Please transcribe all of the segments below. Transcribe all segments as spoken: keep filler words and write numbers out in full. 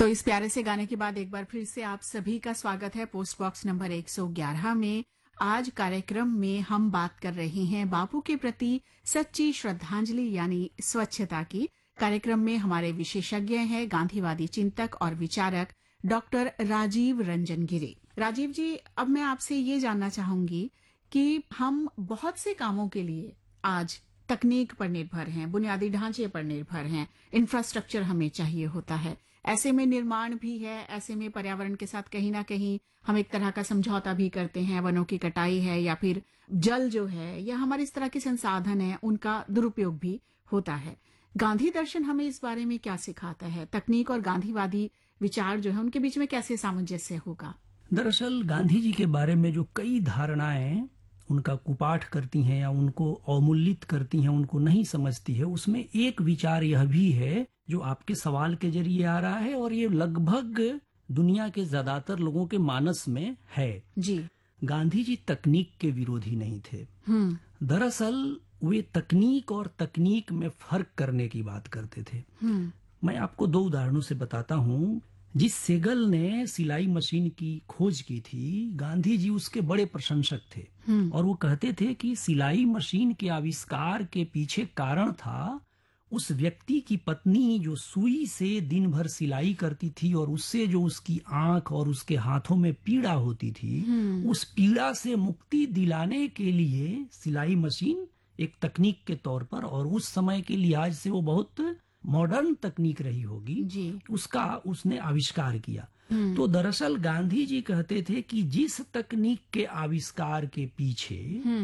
तो इस प्यारे से गाने के बाद एक बार फिर से आप सभी का स्वागत है पोस्ट बॉक्स नंबर एक सौ ग्यारह में। आज कार्यक्रम में हम बात कर रहे हैं बापू के प्रति सच्ची श्रद्धांजलि यानी स्वच्छता की। कार्यक्रम में हमारे विशेषज्ञ हैं गांधीवादी चिंतक और विचारक डॉक्टर राजीव रंजन गिरी। राजीव जी, अब मैं आपसे ये जानना चाहूंगी कि हम बहुत से कामों के लिए आज तकनीक पर निर्भर हैं, बुनियादी ढांचे पर निर्भर हैं, इंफ्रास्ट्रक्चर हमें चाहिए होता है। ऐसे में निर्माण भी है, ऐसे में पर्यावरण के साथ कहीं ना कहीं हम एक तरह का समझौता भी करते हैं, वनों की कटाई है या फिर जल जो है या हमारे इस तरह के संसाधन है उनका दुरुपयोग भी होता है। गांधी दर्शन हमें इस बारे में क्या सिखाता है? तकनीक और गांधीवादी विचार जो है उनके बीच में कैसे सामंजस्य होगा? दरअसल गांधी जी के बारे में जो कई धारणाएं उनका कुपाठ करती हैं या उनको अवमूल्यित करती हैं, उनको नहीं समझती है, उसमें एक विचार यह भी है जो आपके सवाल के जरिए आ रहा है और ये लगभग दुनिया के ज्यादातर लोगों के मानस में है जी। गांधी जी तकनीक के विरोधी नहीं थे। दरअसल वे तकनीक और तकनीक में फर्क करने की बात करते थे। मैं आपको दो उदाहरणों से बताता हूँ। जिस सेगल ने सिलाई मशीन की खोज की थी, गांधी जी उसके बड़े प्रशंसक थे और वो कहते थे कि सिलाई मशीन के आविष्कार के पीछे कारण था उस व्यक्ति की पत्नी जो सुई से दिन भर सिलाई करती थी और उससे जो उसकी आंख और उसके हाथों में पीड़ा होती थी, उस पीड़ा से मुक्ति दिलाने के लिए सिलाई मशीन एक तकनीक के तौर पर और उस समय के लिहाज से वो बहुत मॉडर्न तकनीक रही होगी जी। उसका उसने आविष्कार किया। तो दरअसल गांधी जी कहते थे कि जिस तकनीक के आविष्कार के पीछे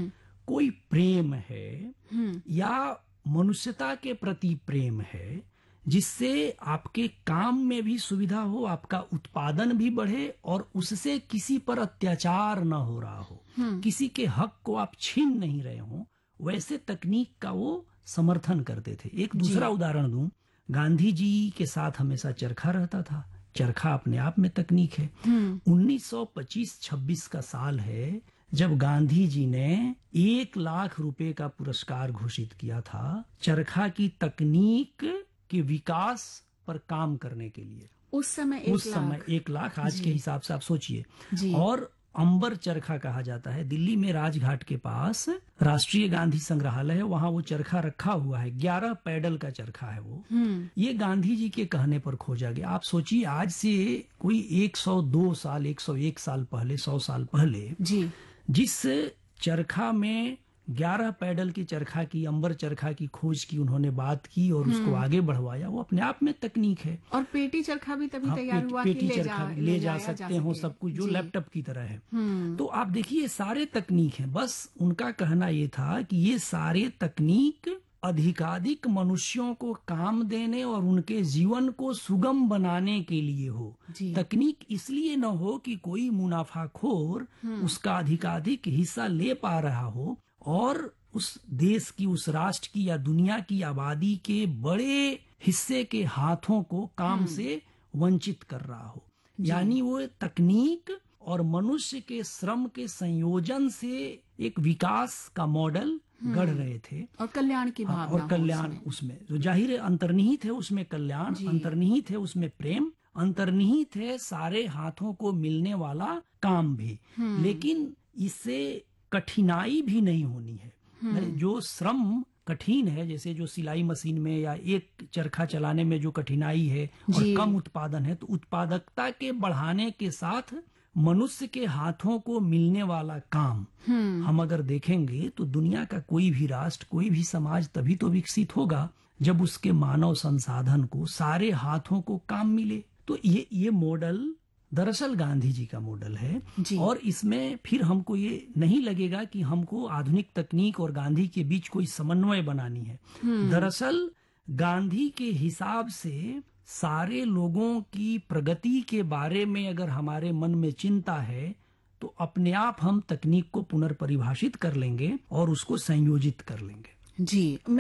कोई प्रेम है या मनुष्यता के प्रति प्रेम है, जिससे आपके काम में भी सुविधा हो, आपका उत्पादन भी बढ़े और उससे किसी पर अत्याचार न हो रहा हो, किसी के हक को आप छीन नहीं रहे हो, वैसे तकनीक का वो समर्थन करते थे। एक दूसरा उदाहरण दूं, गांधी जी के साथ हमेशा चरखा रहता था। चरखा अपने आप में तकनीक है। उन्नीस सौ पच्चीस छब्बीस का साल है जब गांधी जी ने एक लाख रुपए का पुरस्कार घोषित किया था चरखा की तकनीक के विकास पर काम करने के लिए। उस समय एक उस लाख समय एक लाख आज के हिसाब से आप सोचिए। और अंबर चरखा कहा जाता है। दिल्ली में राजघाट के पास राष्ट्रीय गांधी संग्रहालय है, वहां वो चरखा रखा हुआ है। ग्यारह पैडल का चरखा है वो। ये गांधी जी के कहने पर खोजा गया। आप सोचिए आज से कोई एक सौ दो साल, एक सौ एक साल पहले, सौ साल पहले जी जिस चरखा में ग्यारह पैडल की चरखा की, अंबर चरखा की खोज की उन्होंने बात की और उसको आगे बढ़वाया, वो अपने आप में तकनीक है। और पेटी चरखा भी तभी तैयार हुआ पेटी कि ले चरखा जा, ले, ले जा, जा सकते हो सब कुछ जो लैपटॉप की तरह है। तो आप देखिए सारे तकनीक है। बस उनका कहना ये था कि ये सारे तकनीक अधिकाधिक मनुष्यों को काम देने और उनके जीवन को सुगम बनाने के लिए हो। तकनीक इसलिए न हो कि कोई मुनाफाखोर उसका अधिकाधिक हिस्सा ले पा रहा हो और उस देश की, उस राष्ट्र की या दुनिया की आबादी के बड़े हिस्से के हाथों को काम से वंचित कर रहा हो। यानी वो तकनीक और मनुष्य के श्रम के संयोजन से एक विकास का मॉडल गढ़ रहे थे और कल्याण की भावना और कल्याण उसमें जो जाहिर है अंतर्निहित है, उसमें कल्याण अंतर्निहित है, उसमें प्रेम अंतर्निहित है, सारे हाथों को मिलने वाला काम भी। लेकिन इससे कठिनाई भी नहीं होनी है। जो श्रम कठिन है, जैसे जो सिलाई मशीन में या एक चरखा चलाने में जो कठिनाई है और कम उत्पादन है, तो उत्पादकता के बढ़ाने के साथ मनुष्य के हाथों को मिलने वाला काम हम अगर देखेंगे तो दुनिया का कोई भी राष्ट्र, कोई भी समाज तभी तो विकसित होगा जब उसके मानव संसाधन को, सारे हाथों को काम मिले। तो ये ये मॉडल दरअसल गांधी जी का मॉडल है और इसमें फिर हमको ये नहीं लगेगा कि हमको आधुनिक तकनीक और गांधी के बीच कोई समन्वय बनानी है। दरअसल गांधी के हिसाब से सारे लोगों की प्रगति के बारे में अगर हमारे मन में चिंता है तो अपने आप हम तकनीक को पुनर्परिभाषित कर लेंगे और उसको संयोजित कर लेंगे। जी।